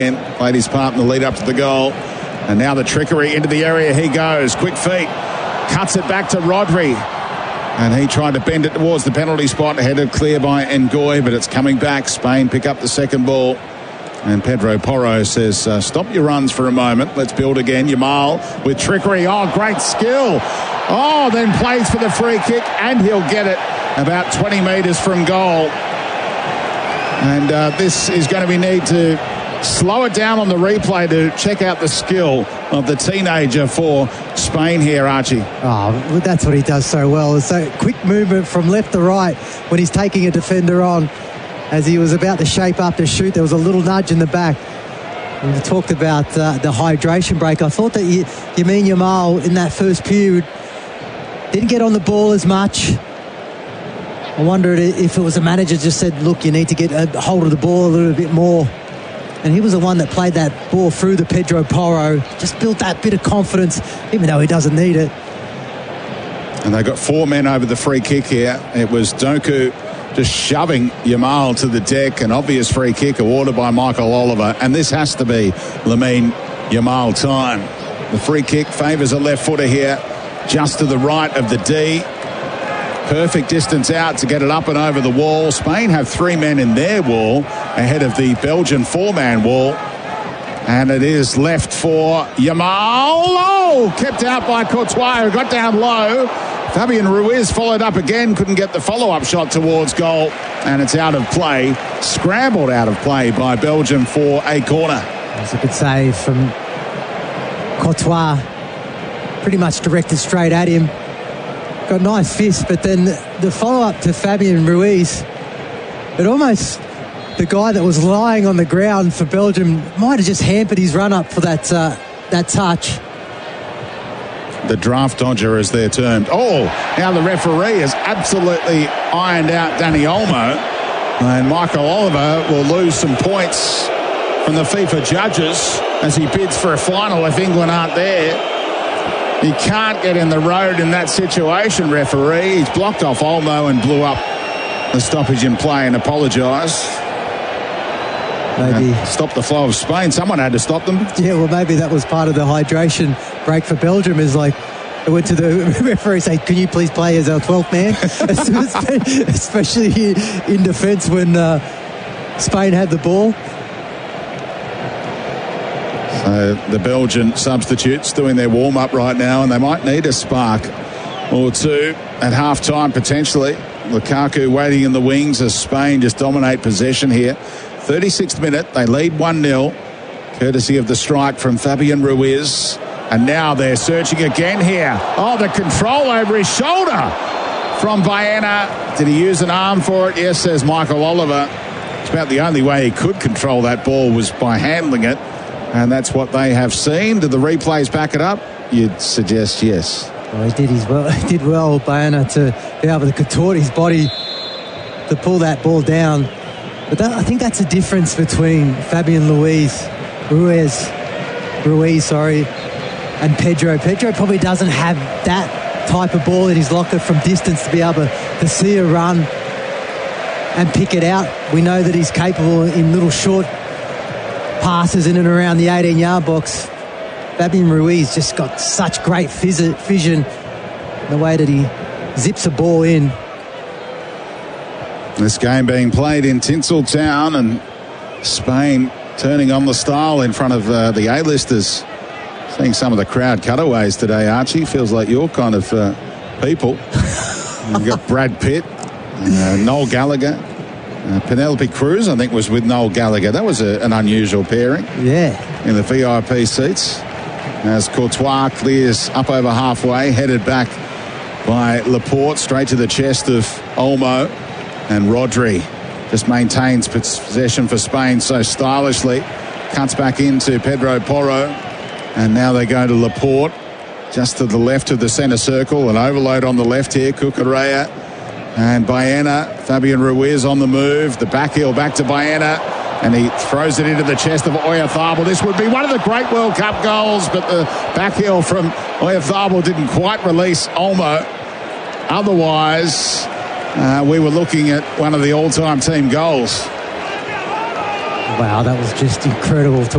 Played his part in the lead up to the goal. And now the trickery into the area. He goes. Quick feet. Cuts it back to Rodri. And he tried to bend it towards the penalty spot. Headed clear by Ngoy, but it's coming back. Spain pick up the second ball. And Pedro Porro says, stop your runs for a moment. Let's build again. Yamal with trickery. Oh, great skill. Oh, then plays for the free kick. And he'll get it about 20 metres from goal. And this is going to be need to slow it down on the replay to check out the skill of the teenager for Spain here, Archie. Oh, that's what he does so well. So quick movement from left to right when he's taking a defender on. As he was about to shape up to shoot, there was a little nudge in the back. And we talked about the hydration break. I thought that Lamine Yamal in that first period didn't get on the ball as much. I wondered if it was a manager just said, look, you need to get a hold of the ball a little bit more. And he was the one that played that ball through the Pedro Porro, just built that bit of confidence, even though he doesn't need it. And they got 4 men over the free kick here. It was Doku just shoving Yamal to the deck. An obvious free kick awarded by Michael Oliver. And this has to be Lamine Yamal time. The free kick favours a left footer here, just to the right of the D. Perfect distance out to get it up and over the wall. Spain have 3 men in their wall ahead of the Belgian 4-man wall. And it is left for Yamal. Oh, kept out by Courtois, who got down low. Fabian Ruiz followed up again, couldn't get the follow-up shot towards goal. And it's out of play, scrambled out of play by Belgium for a corner. That's a good save from Courtois. Pretty much directed straight at him. Got a nice fist, but then the follow-up to Fabian Ruiz, it almost, the guy that was lying on the ground for Belgium might have just hampered his run-up for that touch. The draft dodger, as they're termed. Oh, now the referee has absolutely ironed out Dani Olmo, and Michael Oliver will lose some points from the FIFA judges as he bids for a final if England aren't there. He can't get in the road in that situation, referee. He's blocked off Olmo and blew up the stoppage in play and apologised. Maybe stop the flow of Spain. Someone had to stop them. Yeah, well, maybe that was part of the hydration break for Belgium. Is like, I went to the referee and say, can you please play as our 12th man? Especially in defence when Spain had the ball. So the Belgian substitutes doing their warm-up right now, and they might need a spark or two at half-time potentially. Lukaku waiting in the wings as Spain just dominate possession here. 36th minute, they lead 1-0, courtesy of the strike from Fabian Ruiz. And now they're searching again here. Oh, the control over his shoulder from Baena. Did he use an arm for it? Yes, says Michael Oliver. It's about the only way he could control that ball was by handling it. And that's what they have seen. Do the replays back it up? You'd suggest yes. Well, he did well, Baena, to be able to contort his body to pull that ball down. But I think that's a difference between Fabian Ruiz, and Pedro. Pedro probably doesn't have that type of ball in his locker from distance to be able to see a run and pick it out. We know that he's capable in little short passes in and around the 18-yard box. Fabian Ruiz just got such great vision, the way that he zips a ball in. This game being played in Tinseltown, and Spain turning on the style in front of the A-listers. Seeing some of the crowd cutaways today, Archie. Feels like your kind of people. You've got Brad Pitt, Noel Gallagher. Penelope Cruz, I think, was with Noel Gallagher. That was an unusual pairing. Yeah. In the VIP seats. As Courtois clears up over halfway, headed back by Laporte, straight to the chest of Olmo. And Rodri just maintains possession for Spain so stylishly. Cuts back into Pedro Porro. And now they go to Laporte, just to the left of the centre circle. An overload on the left here, Cucurella. And Baena, Fabian Ruiz on the move. The back heel back to Baena. And he throws it into the chest of Oyarzabal. This would be one of the great World Cup goals, but the back heel from Oyarzabal didn't quite release Olmo. Otherwise, we were looking at one of the all-time team goals. Wow, that was just incredible to